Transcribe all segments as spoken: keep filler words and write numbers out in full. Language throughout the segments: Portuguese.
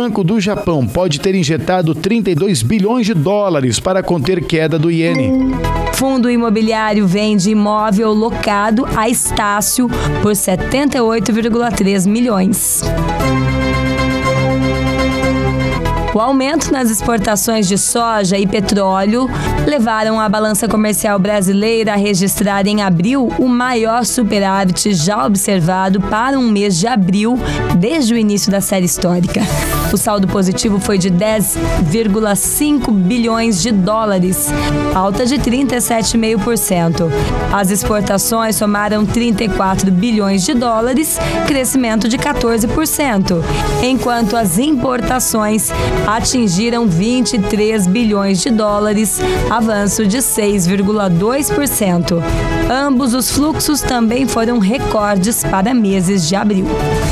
Banco do Japão pode ter injetado trinta e dois bilhões de dólares para conter queda do iene. Fundo imobiliário vende imóvel locado a Estácio por setenta e oito vírgula três milhões. O aumento nas exportações de soja e petróleo levaram a balança comercial brasileira a registrar em abril o maior superávit já observado para um mês de abril desde o início da série histórica. O saldo positivo foi de dez vírgula cinco bilhões de dólares, alta de trinta e sete vírgula cinco por cento. As exportações somaram trinta e quatro bilhões de dólares, crescimento de quatorze por cento, enquanto as importações atingiram vinte e três bilhões de dólares, avanço de seis vírgula dois por cento. Ambos os fluxos também foram recordes para meses de abril.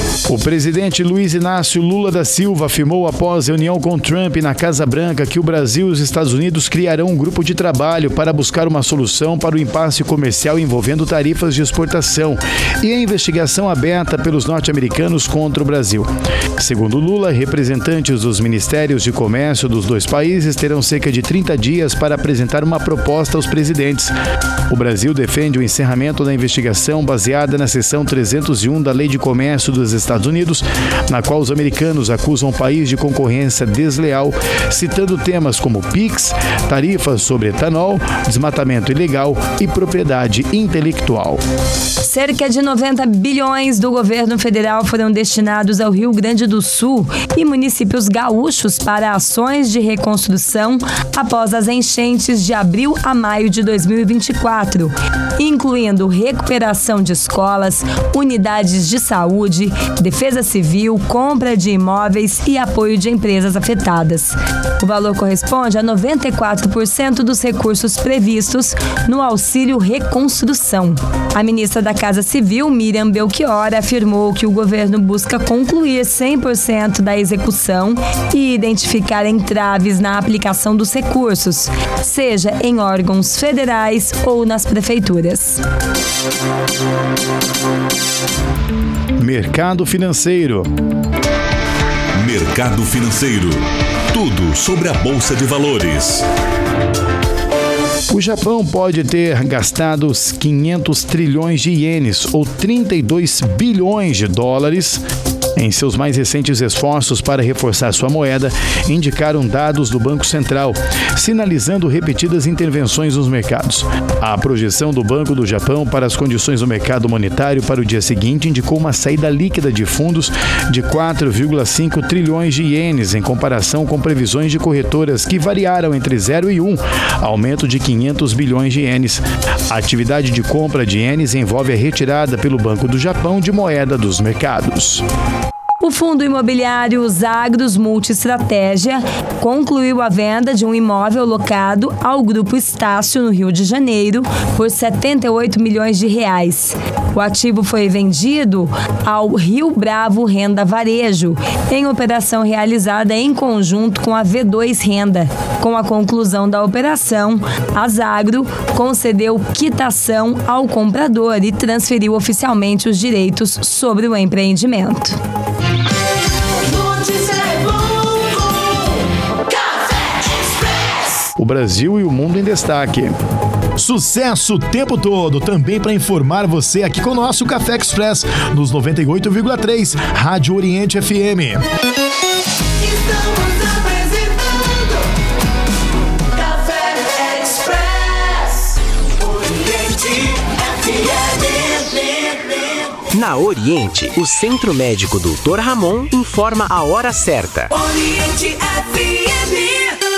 O presidente Luiz Inácio Lula da Silva afirmou após reunião com Trump na Casa Branca que o Brasil e os Estados Unidos criarão um grupo de trabalho para buscar uma solução para o impasse comercial envolvendo tarifas de exportação e a investigação aberta pelos norte-americanos contra o Brasil. Segundo Lula, representantes dos ministérios de comércio dos dois países terão cerca de trinta dias para apresentar uma proposta aos presidentes. O Brasil defende o encerramento da investigação baseada na seção trezentos e um da Lei de Comércio dos Estados Unidos, na qual os americanos acusam o país de concorrência desleal, citando temas como PIX, tarifas sobre etanol, desmatamento ilegal e propriedade intelectual. Cerca de noventa bilhões do governo federal foram destinados ao Rio Grande do Sul e municípios gaúchos para ações de reconstrução após as enchentes de abril a maio de dois mil e vinte e quatro, incluindo recuperação de escolas, unidades de saúde, defesa civil, compra de imóveis e apoio de empresas afetadas. O valor corresponde a noventa e quatro por cento dos recursos previstos no Auxílio Reconstrução. A ministra da Casa Civil, Miriam Belchior, afirmou que o governo busca concluir cem por cento da execução e identificar entraves na aplicação dos recursos, seja em órgãos federais ou nas prefeituras. Mercado financeiro. Mercado financeiro. Tudo sobre a Bolsa de Valores. O Japão pode ter gastado quinhentos trilhões de ienes, ou trinta e dois bilhões de dólares, em seus mais recentes esforços para reforçar sua moeda, indicaram dados do Banco Central, sinalizando repetidas intervenções nos mercados. A projeção do Banco do Japão para as condições do mercado monetário para o dia seguinte indicou uma saída líquida de fundos de quatro vírgula cinco trilhões de ienes, em comparação com previsões de corretoras que variaram entre zero e um, aumento de quinhentos bilhões de ienes. A atividade de compra de ienes envolve a retirada pelo Banco do Japão de moeda dos mercados. O fundo imobiliário Zagros Multiestratégia concluiu a venda de um imóvel locado ao Grupo Estácio, no Rio de Janeiro, por setenta e oito milhões de reais. O ativo foi vendido ao Rio Bravo Renda Varejo, em operação realizada em conjunto com a V dois Renda. Com a conclusão da operação, a Zagro concedeu quitação ao comprador e transferiu oficialmente os direitos sobre o empreendimento. O Brasil e o mundo em destaque. Sucesso o tempo todo, também para informar você aqui com o nosso Café Express, nos noventa e oito vírgula três, Rádio Oriente F M. Estamos apresentando Café Express, Oriente F M. Na Oriente, o Centro Médico doutor Ramon informa a hora certa. Oriente F M.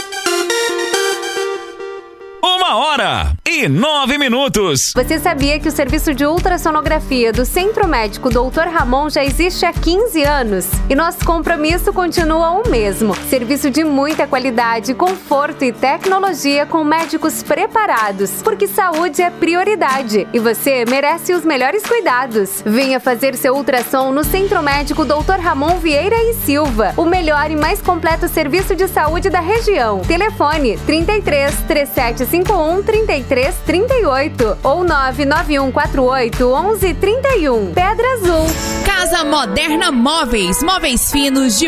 Uma hora e nove minutos. Você sabia que o serviço de ultrassonografia do Centro Médico doutor Ramon já existe há quinze anos? E nosso compromisso continua o mesmo. Serviço de muita qualidade, conforto e tecnologia com médicos preparados. Porque saúde é prioridade e você merece os melhores cuidados. Venha fazer seu ultrassom no Centro Médico doutor Ramon Vieira e Silva. O melhor e mais completo serviço de saúde da região. Telefone trinta e três, trinta e sete cinquenta e um, trinta e três, trinta e oito ou nove nove um quatro oito, onze trinta e um. Pedra Azul. Casa Moderna Móveis. Móveis finos de